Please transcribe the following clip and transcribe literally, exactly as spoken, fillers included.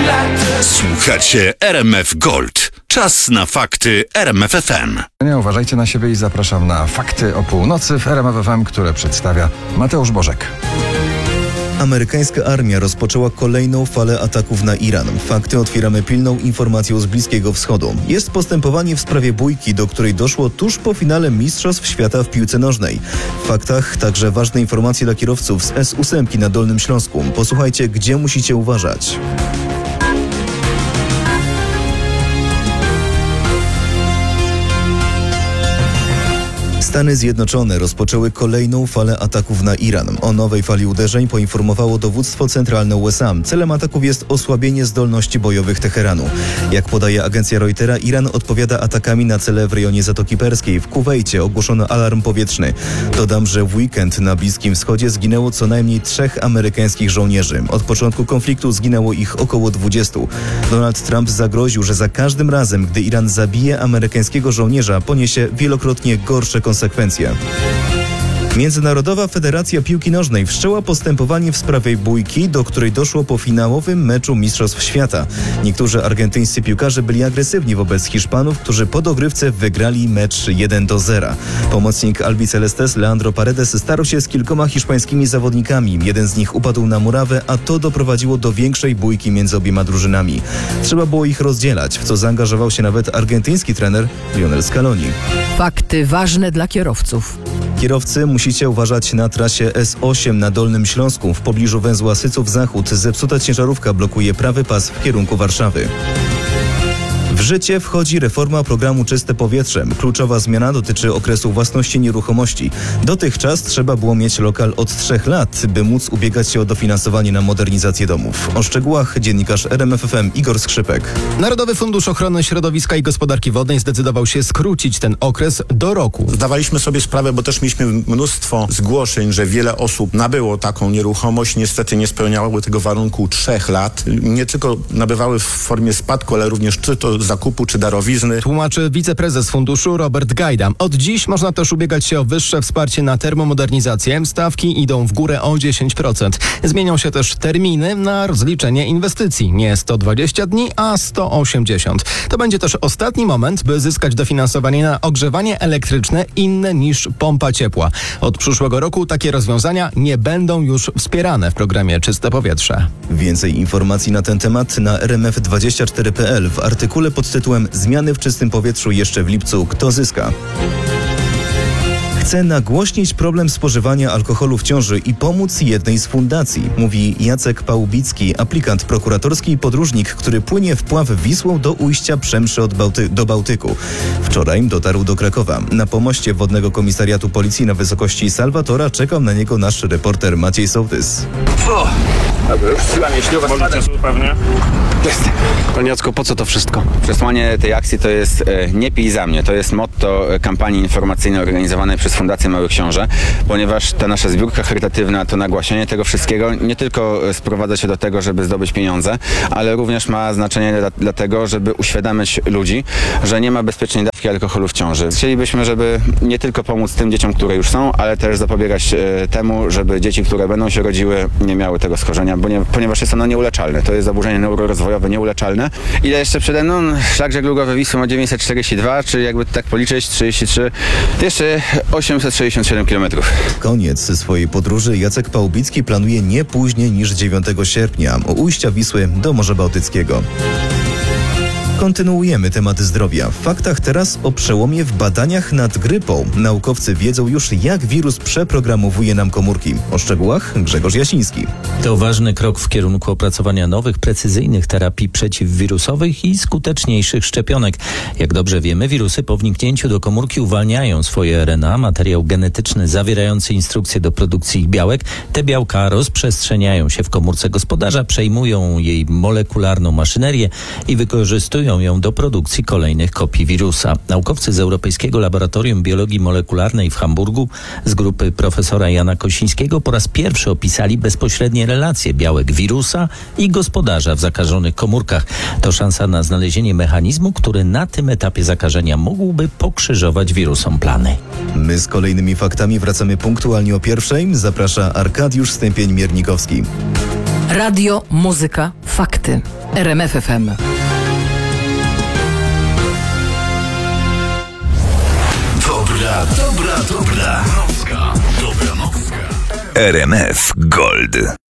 Słuchacie R M F Gold. Czas na fakty R M F F M. Nie uważajcie na siebie i zapraszam na fakty o północy w R M F F M, które przedstawia Mateusz Bożek. Amerykańska armia rozpoczęła kolejną falę ataków na Iran. Fakty otwieramy pilną informacją z Bliskiego Wschodu. Jest postępowanie w sprawie bójki, do której doszło tuż po finale Mistrzostw Świata w piłce nożnej. W faktach także ważne informacje dla kierowców z S osiem na Dolnym Śląsku. Posłuchajcie, gdzie musicie uważać. Stany Zjednoczone rozpoczęły kolejną falę ataków na Iran. O nowej fali uderzeń poinformowało dowództwo centralne U S A. Celem ataków jest osłabienie zdolności bojowych Teheranu. Jak podaje agencja Reutera, Iran odpowiada atakami na cele w rejonie Zatoki Perskiej. W Kuwejcie ogłoszono alarm powietrzny. Dodam, że w weekend na Bliskim Wschodzie zginęło co najmniej trzech amerykańskich żołnierzy. Od początku konfliktu zginęło ich około dwudziestu. Donald Trump zagroził, że za każdym razem, gdy Iran zabije amerykańskiego żołnierza, poniesie wielokrotnie gorsze konsekwencje. Konsekwencje. Międzynarodowa Federacja Piłki Nożnej wszczęła postępowanie w sprawie bójki, do której doszło po finałowym meczu Mistrzostw Świata. Niektórzy argentyńscy piłkarze byli agresywni wobec Hiszpanów, którzy po dogrywce wygrali mecz jeden do zera. Pomocnik Albicelestes Leandro Paredes starł się z kilkoma hiszpańskimi zawodnikami. Jeden z nich upadł na murawę, a to doprowadziło do większej bójki między obiema drużynami. Trzeba było ich rozdzielać, w co zaangażował się nawet argentyński trener Lionel Scaloni. Fakty ważne dla kierowców. Kierowcy musicie uważać na trasie S osiem na Dolnym Śląsku. W pobliżu węzła Syców-Zachód zepsuta ciężarówka blokuje prawy pas w kierunku Warszawy. W życie wchodzi reforma programu Czyste Powietrze. Kluczowa zmiana dotyczy okresu własności nieruchomości. Dotychczas trzeba było mieć lokal od trzech lat, by móc ubiegać się o dofinansowanie na modernizację domów. O szczegółach dziennikarz R M F F M Igor Skrzypek. Narodowy Fundusz Ochrony Środowiska i Gospodarki Wodnej zdecydował się skrócić ten okres do roku. Zdawaliśmy sobie sprawę, bo też mieliśmy mnóstwo zgłoszeń, że wiele osób nabyło taką nieruchomość, niestety nie spełniały tego warunku trzech lat. Nie tylko nabywały w formie spadku, ale również czy to zakupu czy darowizny. Tłumaczy wiceprezes funduszu Robert Gajda. Od dziś można też ubiegać się o wyższe wsparcie na termomodernizację. Stawki idą w górę o dziesięć procent. Zmienią się też terminy na rozliczenie inwestycji. Nie sto dwadzieścia dni, a sto osiemdziesiąt. To będzie też ostatni moment, by zyskać dofinansowanie na ogrzewanie elektryczne inne niż pompa ciepła. Od przyszłego roku takie rozwiązania nie będą już wspierane w programie Czyste Powietrze. Więcej informacji na ten temat na R M F dwadzieścia cztery kropka p l w artykule pod tytułem Zmiany w czystym powietrzu jeszcze w lipcu. Kto zyska? Chce nagłośnić problem spożywania alkoholu w ciąży i pomóc jednej z fundacji, mówi Jacek Pałubicki, aplikant prokuratorski i podróżnik, który płynie wpław Wisłą do ujścia Przemszy od Bałty- do Bałtyku. Wczoraj dotarł do Krakowa. Na pomoście Wodnego Komisariatu Policji na wysokości Salwatora czekał na niego nasz reporter Maciej Sołtys. O, dobra, już siła mięśniowa spada. Pewnie. Jest. Panie Jacku, po co to wszystko? Przesłanie tej akcji to jest e, nie pij za mnie. To jest motto kampanii informacyjnej organizowanej przez Fundację Małych Książę, ponieważ ta nasza zbiórka charytatywna, to nagłaśnianie tego wszystkiego nie tylko sprowadza się do tego, żeby zdobyć pieniądze, ale również ma znaczenie dla, dlatego, żeby uświadamiać ludzi, że nie ma bezpiecznej dawki alkoholu w ciąży. Chcielibyśmy, żeby nie tylko pomóc tym dzieciom, które już są, ale też zapobiegać e, temu, żeby dzieci, które będą się rodziły, nie miały tego schorzenia, bo nie, ponieważ jest ono nieuleczalne. To jest zaburzenie neurorozwojowe nieuleczalne. Ile jeszcze przede mną? Szlak żeglugowy Wisły ma dziewięćset czterdzieści dwa, czy jakby tak policzyć, trzydzieści trzy, jeszcze osiemset sześćdziesiąt siedem kilometrów. Koniec swojej podróży Jacek Pałubicki planuje nie później niż dziewiątego sierpnia, u ujścia Wisły do Morza Bałtyckiego. Kontynuujemy temat zdrowia. W faktach teraz o przełomie w badaniach nad grypą. Naukowcy wiedzą już, jak wirus przeprogramowuje nam komórki. O szczegółach Grzegorz Jasiński. To ważny krok w kierunku opracowania nowych, precyzyjnych terapii przeciwwirusowych i skuteczniejszych szczepionek. Jak dobrze wiemy, wirusy po wniknięciu do komórki uwalniają swoje R N A, materiał genetyczny zawierający instrukcje do produkcji ich białek. Te białka rozprzestrzeniają się w komórce gospodarza, przejmują jej molekularną maszynerię i wykorzystują wykorzystują ją do produkcji kolejnych kopii wirusa. Naukowcy z Europejskiego Laboratorium Biologii Molekularnej w Hamburgu z grupy profesora Jana Kosińskiego po raz pierwszy opisali bezpośrednie relacje białek wirusa i gospodarza w zakażonych komórkach. To szansa na znalezienie mechanizmu, który na tym etapie zakażenia mógłby pokrzyżować wirusom plany. My z kolejnymi faktami wracamy punktualnie o pierwszej. Zaprasza Arkadiusz Stępień-Miernikowski. Radio, muzyka, fakty. R M F F M. Dobra, dobra, dobra. Nocka. Dobra nocka. R M F Gold.